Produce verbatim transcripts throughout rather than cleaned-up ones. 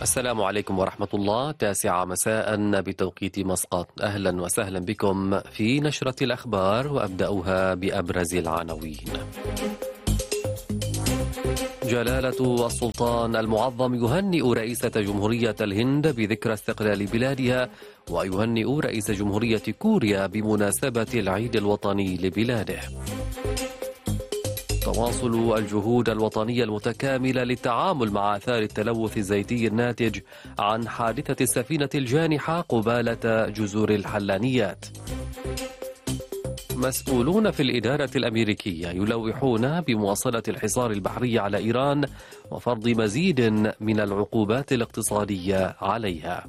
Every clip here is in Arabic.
السلام عليكم ورحمة الله. تاسعة مساء بتوقيت مسقط. أهلا وسهلا بكم في نشرة الأخبار، وأبدأها بأبرز العناوين. جلالة السلطان المعظم يهنئ رئيسة جمهورية الهند بذكرى استقلال بلادها، ويهنئ رئيس جمهورية كوريا بمناسبة العيد الوطني لبلاده. تواصل الجهود الوطنية المتكاملة للتعامل مع آثار التلوث الزيتي الناتج عن حادثة السفينة الجانحة قبالة جزر الحلانيات. مسؤولون في الإدارة الأمريكية يلوحون بمواصلة الحصار البحري على إيران وفرض مزيد من العقوبات الاقتصادية عليها.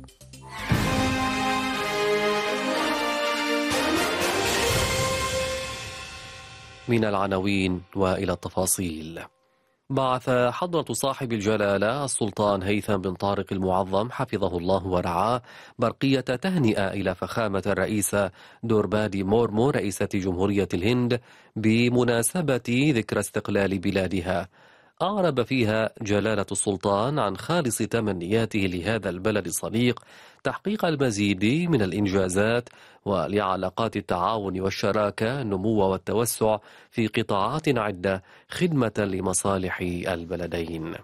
من العناوين وإلى التفاصيل. بعث حضرة صاحب الجلالة السلطان هيثم بن طارق المعظم حفظه الله ورعاه برقية تهنئة إلى فخامة الرئيسة دوربادي مورمو رئيسة جمهورية الهند بمناسبة ذكرى استقلال بلادها. أعرب فيها جلالة السلطان عن خالص تمنياته لهذا البلد الصديق تحقيق المزيد من الإنجازات ولعلاقات التعاون والشراكة النمو والتوسع في قطاعات عدة خدمة لمصالح البلدين.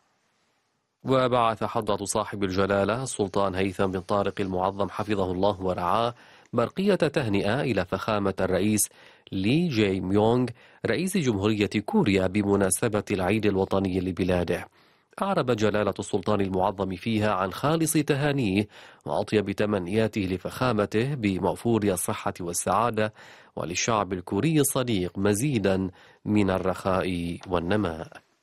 وبعث حضرة صاحب الجلالة السلطان هيثم بن طارق المعظم حفظه الله ورعاه برقية تهنئة إلى فخامة الرئيس لي جاي ميونغ رئيس جمهورية كوريا بمناسبة العيد الوطني لبلاده. أعرب جلالة السلطان المعظم فيها عن خالص تهانيه وأطيب تمنياته لفخامته بموفور الصحة والسعادة، وللشعب الكوري الصديق مزيدا من الرخاء والنماء.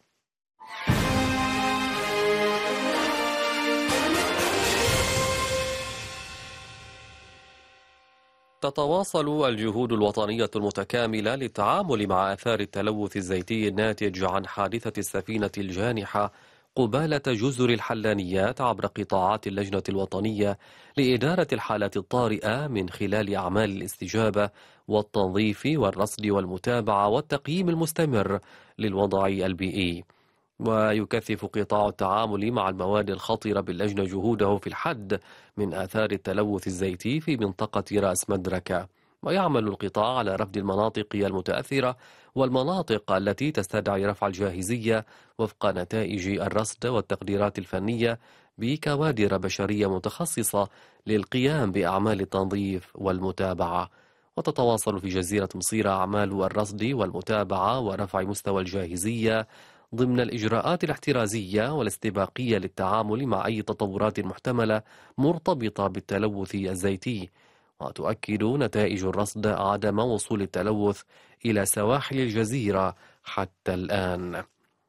تتواصل الجهود الوطنية المتكاملة للتعامل مع آثار التلوث الزيتي الناتج عن حادثة السفينة الجانحة قبالة جزر الحلانيات عبر قطاعات اللجنة الوطنية لإدارة الحالات الطارئة من خلال أعمال الاستجابة والتنظيف والرصد والمتابعة والتقييم المستمر للوضع البيئي. ويكثف قطاع التعامل مع المواد الخطرة باللجنة جهوده في الحد من آثار التلوث الزيتي في منطقة رأس مدركة، ويعمل القطاع على رفد المناطق المتأثرة والمناطق التي تستدعي رفع الجاهزية وفق نتائج الرصد والتقديرات الفنية بكوادر بشرية متخصصة للقيام بأعمال التنظيف والمتابعة. وتتواصل في جزيرة مصير أعمال الرصد والمتابعة ورفع مستوى الجاهزية ضمن الإجراءات الاحترازية والاستباقية للتعامل مع أي تطورات محتملة مرتبطة بالتلوث الزيتي. وتؤكد نتائج الرصد عدم وصول التلوث إلى سواحل الجزيرة حتى الآن.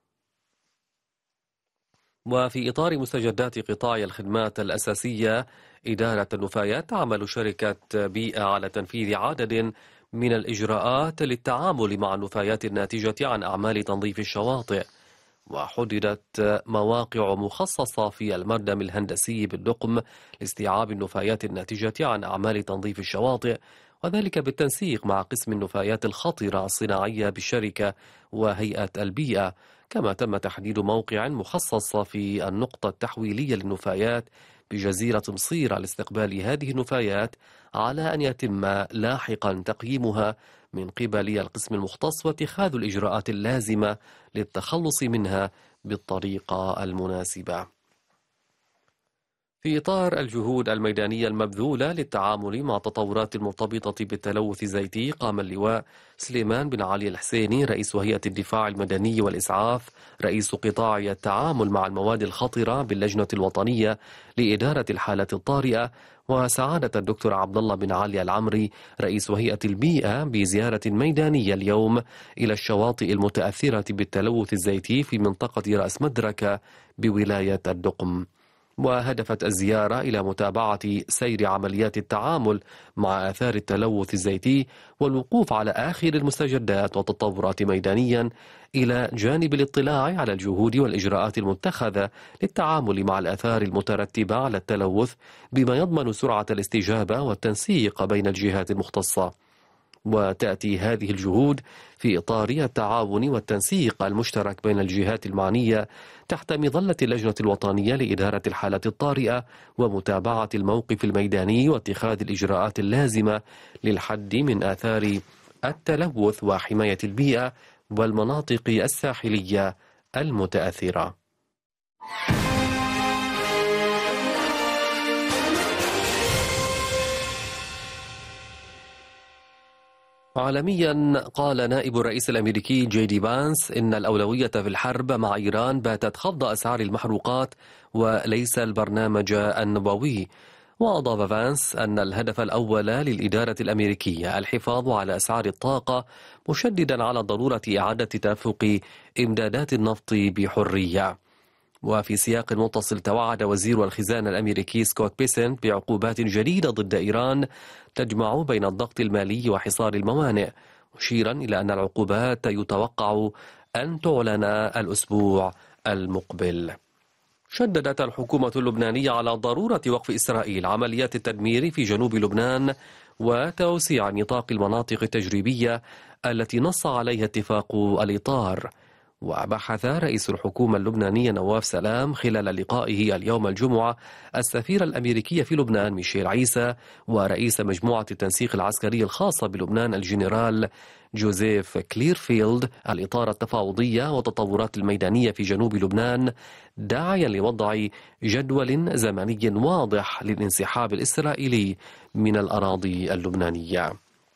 وفي إطار مستجدات قطاع الخدمات الأساسية إدارة النفايات، تعمل شركة بيئة على تنفيذ عدد من الإجراءات للتعامل مع النفايات الناتجة عن أعمال تنظيف الشواطئ. وحددت مواقع مخصصة في المردم الهندسي بالدقم لاستيعاب النفايات الناتجة عن أعمال تنظيف الشواطئ، وذلك بالتنسيق مع قسم النفايات الخطرة الصناعية بالشركة وهيئة البيئة. كما تم تحديد موقع مخصص في النقطة التحويلية للنفايات بجزيرة مصير لاستقبال هذه النفايات، على أن يتم لاحقا تقييمها من قبل القسم المختص واتخاذ الإجراءات اللازمة للتخلص منها بالطريقة المناسبة. في إطار الجهود الميدانية المبذولة للتعامل مع التطورات المرتبطة بالتلوث الزيتي، قام اللواء سليمان بن علي الحسيني رئيس هيئة الدفاع المدني والإسعاف رئيس قطاع التعامل مع المواد الخطرة باللجنة الوطنية لإدارة الحالات الطارئة، وسعادة الدكتور عبد الله بن علي العمري رئيس هيئة البيئة بزيارة ميدانية اليوم إلى الشواطئ المتأثرة بالتلوث الزيتي في منطقة رأس مدركة بولاية الدقم. وهدفت الزيارة إلى متابعة سير عمليات التعامل مع آثار التلوث الزيتي والوقوف على آخر المستجدات والتطورات ميدانيا، إلى جانب الاطلاع على الجهود والإجراءات المتخذة للتعامل مع الآثار المترتبة على التلوث بما يضمن سرعة الاستجابة والتنسيق بين الجهات المختصة. وتأتي هذه الجهود في إطار التعاون والتنسيق المشترك بين الجهات المعنية تحت مظلة اللجنة الوطنية لإدارة الحالة الطارئة ومتابعة الموقف الميداني واتخاذ الإجراءات اللازمة للحد من آثار التلوث وحماية البيئة والمناطق الساحلية المتأثرة. عالميا، قال نائب الرئيس الأمريكي جي دي فانس إن الأولوية في الحرب مع إيران باتت خفض أسعار المحروقات وليس البرنامج النووي. وأضاف فانس أن الهدف الأول للإدارة الأمريكية الحفاظ على أسعار الطاقة، مشددا على ضرورة إعادة تدفق إمدادات النفط بحرية. وفي سياق متصل، توعد وزير الخزانة الأمريكي سكوت بيسنت بعقوبات جديدة ضد إيران تجمع بين الضغط المالي وحصار الموانئ، مشيرا إلى أن العقوبات يتوقع أن تعلن الأسبوع المقبل. شددت الحكومة اللبنانية على ضرورة وقف إسرائيل عمليات التدمير في جنوب لبنان وتوسيع نطاق المناطق التجريبية التي نص عليها اتفاق الإطار. وبحث رئيس الحكومة اللبنانية نواف سلام خلال لقائه اليوم الجمعة السفير الأمريكي في لبنان ميشيل عيسى ورئيس مجموعة التنسيق العسكري الخاصة بلبنان الجنرال جوزيف كليرفيلد الإطار التفاوضية والتطورات الميدانية في جنوب لبنان، داعيا لوضع جدول زمني واضح للانسحاب الإسرائيلي من الأراضي اللبنانية.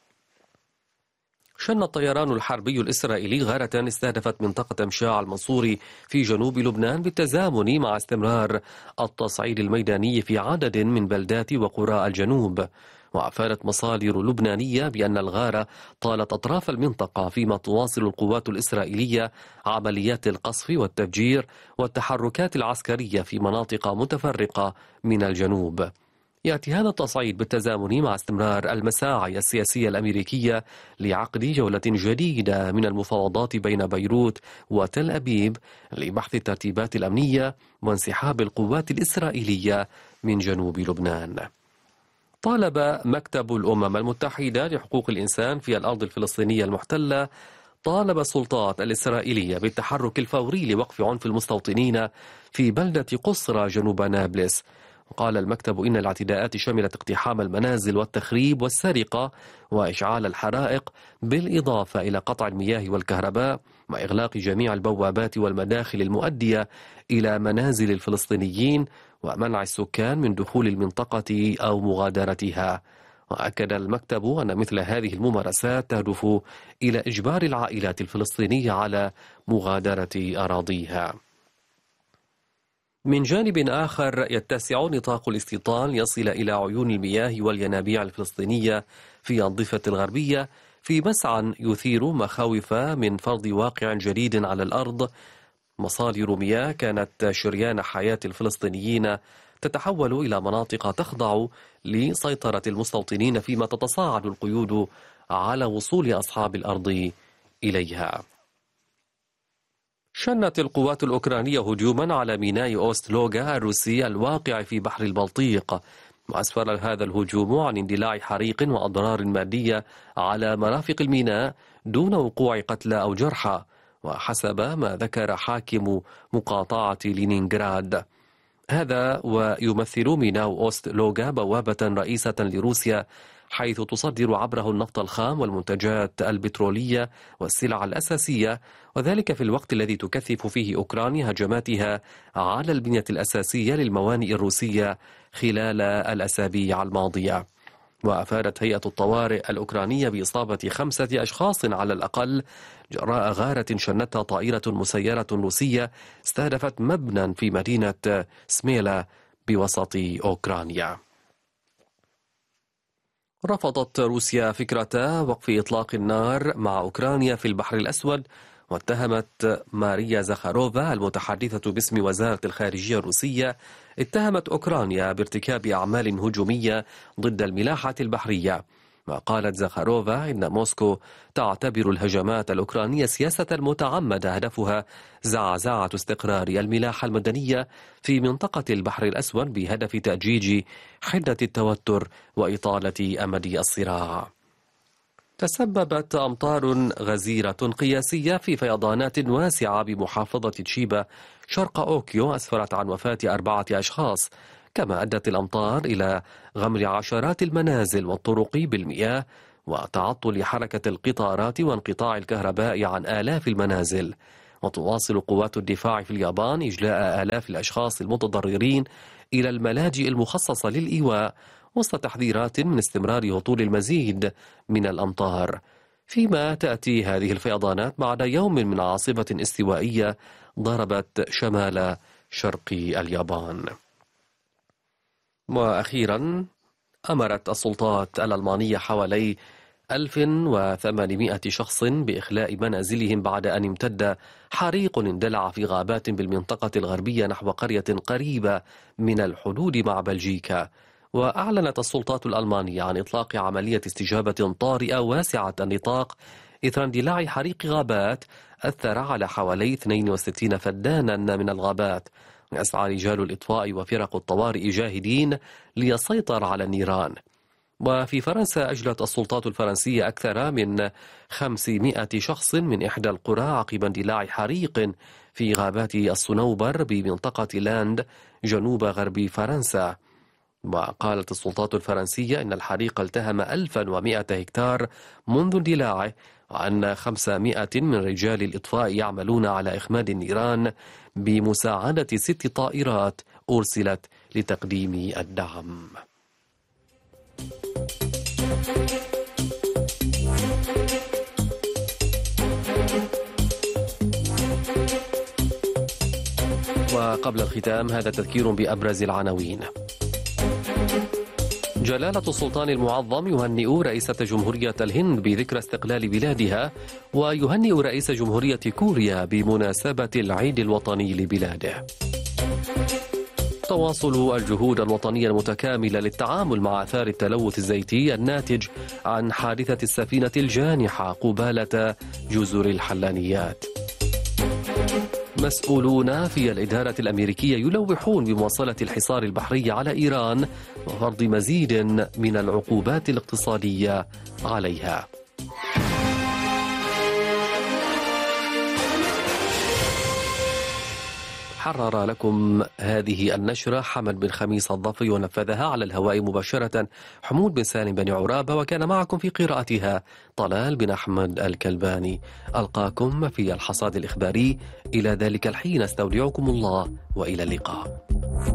شن الطيران الحربي الإسرائيلي غارة استهدفت منطقة مشاع المنصوري في جنوب لبنان بالتزامن مع استمرار التصعيد الميداني في عدد من بلدات وقرى الجنوب. وأفادت مصادر لبنانية بأن الغارة طالت أطراف المنطقة، فيما تواصل القوات الإسرائيلية عمليات القصف والتفجير والتحركات العسكرية في مناطق متفرقة من الجنوب. يأتي هذا التصعيد بالتزامن مع استمرار المساعي السياسية الأمريكية لعقد جولة جديدة من المفاوضات بين بيروت وتل أبيب لبحث الترتيبات الأمنية وانسحاب القوات الإسرائيلية من جنوب لبنان. طالب مكتب الأمم المتحدة لحقوق الإنسان في الأرض الفلسطينية المحتلة طالب السلطات الإسرائيلية بالتحرك الفوري لوقف عنف المستوطنين في بلدة قصرى جنوب نابلس. قال المكتب إن الاعتداءات شملت اقتحام المنازل والتخريب والسرقة وإشعال الحرائق، بالإضافة إلى قطع المياه والكهرباء وإغلاق جميع البوابات والمداخل المؤدية إلى منازل الفلسطينيين ومنع السكان من دخول المنطقة أو مغادرتها. وأكد المكتب أن مثل هذه الممارسات تهدف إلى إجبار العائلات الفلسطينية على مغادرة أراضيها. من جانب آخر، يتسع نطاق الاستيطان ليصل إلى عيون المياه والينابيع الفلسطينية في الضفة الغربية، في مسعى يثير مخاوف من فرض واقع جديد على الأرض. مصادر مياه كانت شريان حياة الفلسطينيين تتحول إلى مناطق تخضع لسيطرة المستوطنين، فيما تتصاعد القيود على وصول أصحاب الأرض إليها. شنت القوات الأوكرانية هجوما على ميناء أوست لوغا الروسي الواقع في بحر البلطيق، وأسفر هذا الهجوم عن اندلاع حريق وأضرار مادية على مرافق الميناء دون وقوع قتلى أو جرحى، وحسب ما ذكر حاكم مقاطعة لينينغراد. هذا ويمثل ميناء أوست لوغا بوابة رئيسة لروسيا، حيث تصدر عبره النفط الخام والمنتجات البترولية والسلع الأساسية، وذلك في الوقت الذي تكثف فيه أوكرانيا هجماتها على البنية الأساسية للموانئ الروسية خلال الأسابيع الماضية. وأفادت هيئة الطوارئ الأوكرانية بإصابة خمسة أشخاص على الأقل جراء غارة شنتها طائرة مسيرة روسية استهدفت مبنى في مدينة سميلا بوسط أوكرانيا. رفضت روسيا فكرة وقف إطلاق النار مع أوكرانيا في البحر الأسود، واتهمت ماريا زخاروفا المتحدثة باسم وزارة الخارجية الروسية اتهمت أوكرانيا بارتكاب أعمال هجومية ضد الملاحة البحرية. وقالت زخاروفا إن موسكو تعتبر الهجمات الأوكرانية سياسة متعمدة هدفها زعزعة استقرار الملاحة المدنية في منطقة البحر الأسود بهدف تأجيج حدة التوتر وإطالة أمد الصراع. تسببت أمطار غزيرة قياسية في فيضانات واسعة بمحافظة تشيبا شرق أوكيو أسفرت عن وفاة أربعة أشخاص، كما أدت الأمطار إلى غمر عشرات المنازل والطرق بالمياه وتعطل حركة القطارات وانقطاع الكهرباء عن آلاف المنازل. وتواصل قوات الدفاع في اليابان إجلاء آلاف الأشخاص المتضررين إلى الملاجئ المخصصة للإيواء وسط تحذيرات من استمرار هطول المزيد من الأمطار، فيما تأتي هذه الفيضانات بعد يوم من عاصفة استوائية ضربت شمال شرق اليابان. وأخيرا أمرت السلطات الألمانية حوالي ألف وثمانمائة شخص بإخلاء منازلهم بعد أن امتد حريق اندلع في غابات بالمنطقة الغربية نحو قرية قريبة من الحدود مع بلجيكا. وأعلنت السلطات الألمانية عن إطلاق عملية استجابة طارئة واسعة النطاق إثر اندلاع حريق غابات أثر على حوالي اثنين وستين فدانا من الغابات. يسعى رجال الإطفاء وفرق الطوارئ جاهدين ليسيطر على النيران. وفي فرنسا أجلت السلطات الفرنسية أكثر من خمسمائة شخص من إحدى القرى عقب اندلاع حريق في غابات الصنوبر بمنطقة لاند جنوب غرب فرنسا. وقالت السلطات الفرنسية إن الحريق التهم ألفا ومائة هكتار منذ اندلاعه، وأن خمسمائة من رجال الإطفاء يعملون على إخماد النيران بمساعدة ست طائرات أرسلت لتقديم الدعم. وقبل الختام هذا تذكير بأبرز العناوين. جلالة السلطان المعظم يهنئ رئيسة جمهورية الهند بذكرى استقلال بلادها، ويهنئ رئيس جمهورية كوريا بمناسبة العيد الوطني لبلاده. تواصل الجهود الوطنية المتكاملة للتعامل مع آثار التلوث الزيتي الناتج عن حادثة السفينة الجانحة قبالة جزر الحلانيات. مسؤولون في الإدارة الأمريكية يلوحون بمواصلة الحصار البحري على إيران وفرض مزيد من العقوبات الاقتصادية عليها. حرر لكم هذه النشرة حمد بن خميس الضفي، ونفذها على الهواء مباشرة حمود بن سالم بن عرابة، وكان معكم في قراءتها طلال بن أحمد الكلباني. ألقاكم في الحصاد الإخباري. إلى ذلك الحين استودعكم الله وإلى اللقاء.